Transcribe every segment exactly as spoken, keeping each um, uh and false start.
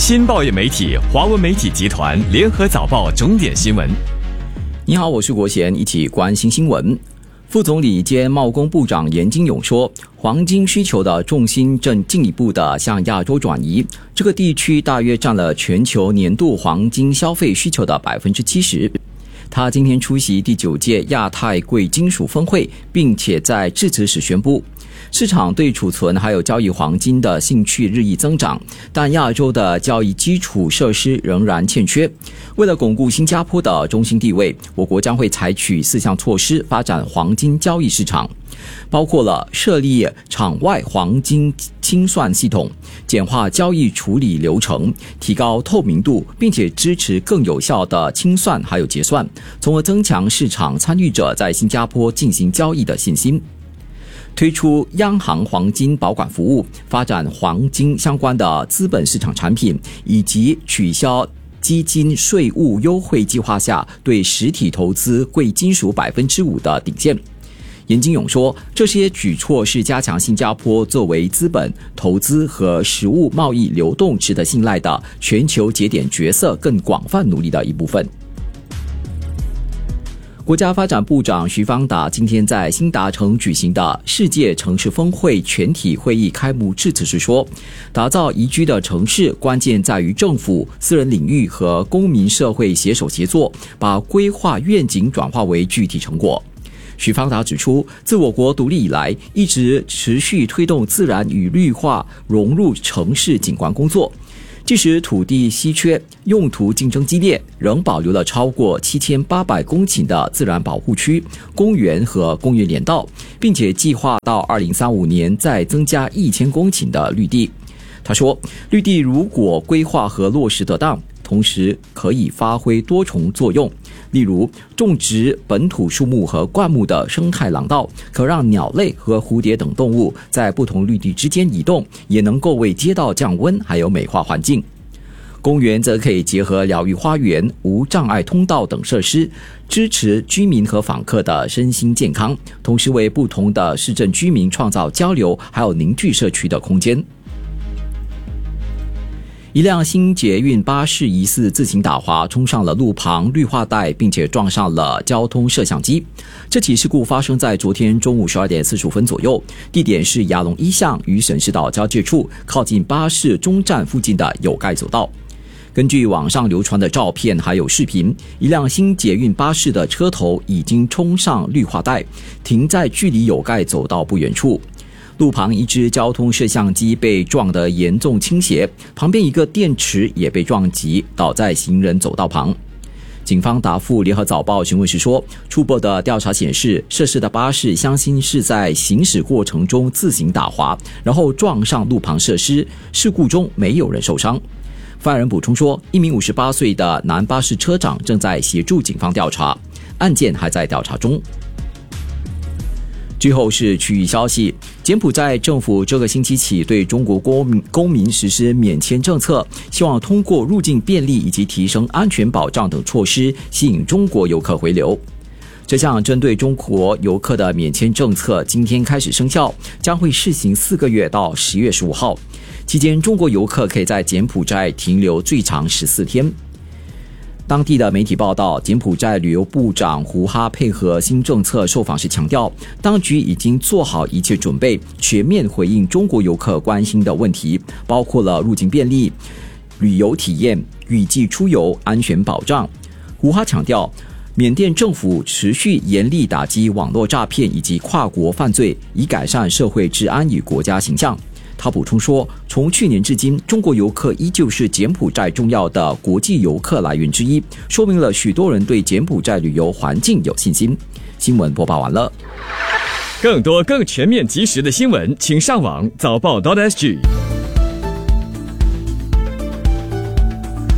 新报业媒体华文媒体集团联合早报重点新闻。 你好，我是国贤，一起关心新闻。副总理兼贸工部长严金勇说，黄金需求的重心正进一步的向亚洲转移，这个地区大约占了全球年度黄金消费需求的 百分之七十。他今天出席第九届亚太贵金属峰会，并且在致辞时宣布，市场对储存还有交易黄金的兴趣日益增长，但亚洲的交易基础设施仍然欠缺。为了巩固新加坡的中心地位，我国将会采取四项措施发展黄金交易市场，包括了设立场外黄金清算系统，简化交易处理流程，提高透明度，并且支持更有效的清算还有结算，从而增强市场参与者在新加坡进行交易的信心。推出央行黄金保管服务，发展黄金相关的资本市场产品，以及取消基金税务优惠计划下对实体投资贵金属 百分之五 的顶限。严金勇说，这些举措是加强新加坡作为资本、投资和实物贸易流动值得信赖的全球节点角色更广泛努力的一部分。国家发展部长徐方达今天在新达城举行的世界城市峰会全体会议开幕致辞时说，打造宜居的城市关键在于政府、私人领域和公民社会携手协作，把规划愿景转化为具体成果。徐方达指出，自我国独立以来，一直持续推动自然与绿化融入城市景观工作，即使土地稀缺、用途竞争激烈，仍保留了超过七千八百公顷的自然保护区、公园和公园连道，并且计划到二零三五年再增加一千公顷的绿地。他说，绿地如果规划和落实得当，同时可以发挥多重作用，例如种植本土树木和灌木的生态廊道，可让鸟类和蝴蝶等动物在不同绿地之间移动，也能够为街道降温还有美化环境。公园则可以结合疗愈花园、无障碍通道等设施，支持居民和访客的身心健康，同时为不同的市镇居民创造交流还有凝聚社区的空间。一辆新捷运巴士疑似自行打滑，冲上了路旁绿化带，并且撞上了交通摄像机。这起事故发生在昨天中午十二点四十五分左右，地点是雅龙一巷与沈氏道交界处，靠近巴士终站附近的有盖走道。根据网上流传的照片还有视频，一辆新捷运巴士的车头已经冲上绿化带，停在距离有盖走道不远处。路旁一只交通摄像机被撞得严重倾斜，旁边一个电池也被撞击，倒在行人走道旁。警方答复联合早报询问时说，初步的调查显示，涉事的巴士相信是在行驶过程中自行打滑，然后撞上路旁设施，事故中没有人受伤。发言人补充说，一名五十八岁的男巴士车长正在协助警方调查，案件还在调查中。最后是区域消息，柬埔寨政府这个星期起对中国公民公民实施免签政策，希望通过入境便利以及提升安全保障等措施，吸引中国游客回流。这项针对中国游客的免签政策今天开始生效，将会试行四个月到十月十五号。期间，中国游客可以在柬埔寨停留最长十四天。当地的媒体报道，柬埔寨旅游部长胡哈配合新政策受访时强调，当局已经做好一切准备，全面回应中国游客关心的问题，包括了入境便利、旅游体验、雨季出游、安全保障。胡哈强调，缅甸政府持续严厉打击网络诈骗以及跨国犯罪，以改善社会治安与国家形象。他补充说，从去年至今，中国游客依旧是柬埔寨重要的国际游客来源之一，说明了许多人对柬埔寨旅游环境有信心。新闻播报完了。 更多更全面及时的新闻，请上网早报 .sg。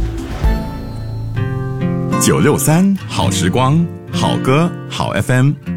九六三好时光，好歌好 F M。